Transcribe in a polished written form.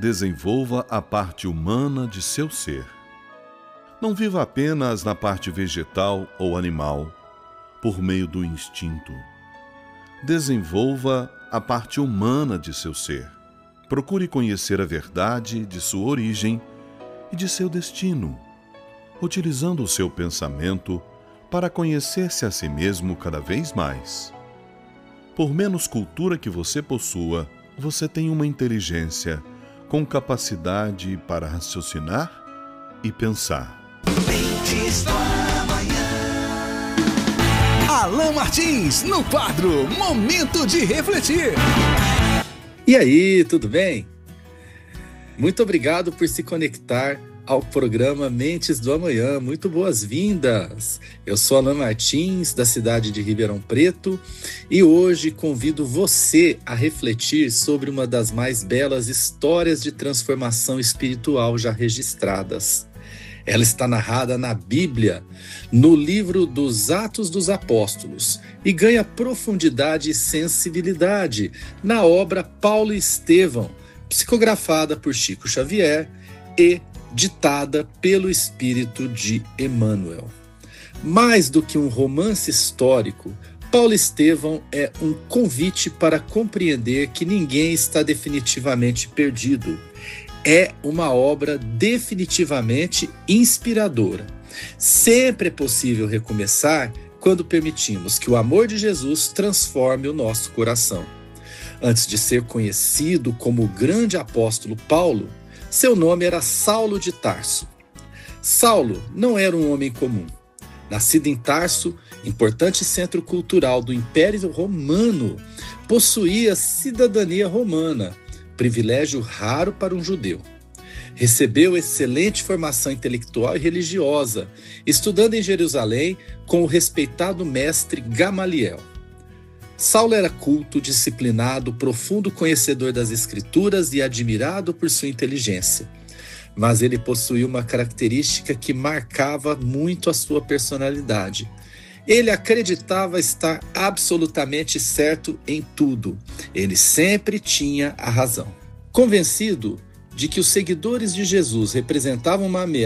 desenvolva a parte humana de seu ser. Não viva apenas na parte vegetal ou animal, por meio do instinto. Desenvolva a parte humana de seu ser. Procure conhecer a verdade de sua origem e de seu destino, utilizando o seu pensamento para conhecer-se a si mesmo cada vez mais. Por menos cultura que você possua, você tem uma inteligência com capacidade para raciocinar e pensar. Mentes do Amanhã. Alan Martins, no quadro Momento de Refletir. E aí, tudo bem? Muito obrigado por se conectar ao programa Mentes do Amanhã. Muito boas-vindas! Eu sou Alan Martins, da cidade de Ribeirão Preto, e hoje convido você a refletir sobre uma das mais belas histórias de transformação espiritual já registradas. Ela está narrada na Bíblia, no livro dos Atos dos Apóstolos, e ganha profundidade e sensibilidade na obra Paulo e Estevão, psicografada por Chico Xavier e ditada pelo espírito de Emmanuel. Mais do que um romance histórico, Paulo e Estevão é um convite para compreender que ninguém está definitivamente perdido. É uma obra definitivamente inspiradora. Sempre é possível recomeçar quando permitimos que o amor de Jesus transforme o nosso coração. Antes de ser conhecido como o grande apóstolo Paulo, seu nome era Saulo de Tarso. Saulo não era um homem comum. Nascido em Tarso, importante centro cultural do Império Romano, possuía cidadania romana, privilégio raro para um judeu. Recebeu excelente formação intelectual e religiosa, estudando em Jerusalém com o respeitado mestre Gamaliel. Saulo era culto, disciplinado, profundo conhecedor das Escrituras e admirado por sua inteligência. Mas ele possuía uma característica que marcava muito a sua personalidade. Ele acreditava estar absolutamente certo em tudo. Ele sempre tinha a razão. Convencido de que os seguidores de Jesus representavam uma ameaça